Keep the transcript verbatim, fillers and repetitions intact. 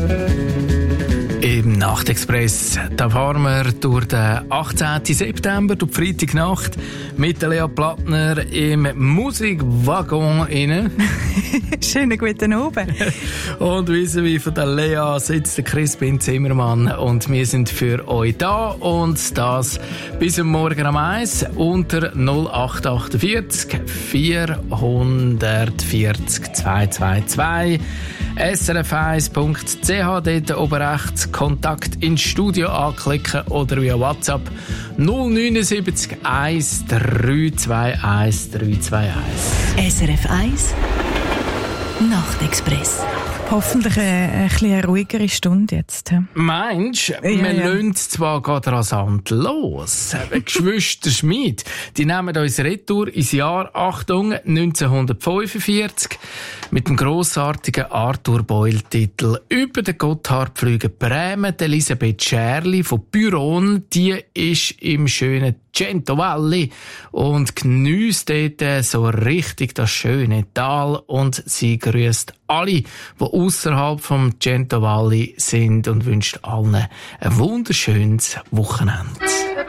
Im Nachtexpress, da fahren wir durch den achtzehnten September, durch die Freitagnacht, mit der Lea Plattner im Musikwaggon rein. Schönen guten Abend. Und vis-à-vis von der Lea sitzt der Crispin Zimmermann und wir sind für euch da und das bis am Morgen um eins unter null acht achtundvierzig vierhundertvierzig zweihundertzweiundzwanzig. S R F eins Punkt C H, dort oben rechts Kontakt ins Studio anklicken oder via WhatsApp null neun sieben eins drei zwei eins drei zwei eins. S R F eins Nachtexpress. Hoffentlich eine, eine bisschen ruhigere Stunde jetzt. Meinst du, Ja, wir ja. lassen zwar gerade rasant los. Geschwister Schmid, die nehmen uns retour ins Jahr, Achtung, neunzehnhundertfünfundvierzig mit dem grossartigen Arthur Boyle-Titel «Über den Gotthard fliegen Bremen». Elisabeth Scherli von Büron, die ist im schönen Cento Valley und geniesst dort so richtig das schöne Tal und sie grüßt alle, die ausserhalb vom Cento Valley sind und wünscht allen ein wunderschönes Wochenende.